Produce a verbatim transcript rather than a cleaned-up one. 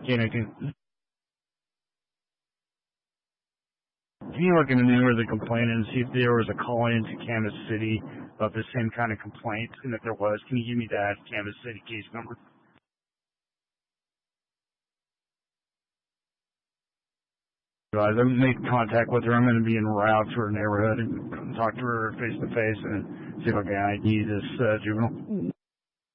Can I can, can you look into where the complaint and see if there was a call in to Kansas City about the same kind of complaint? And if there was, can you give me that Kansas City case number? Guys, I make contact with her. I'm going to be en route to her neighborhood and talk to her face to face and see if I can I D this uh, juvenile.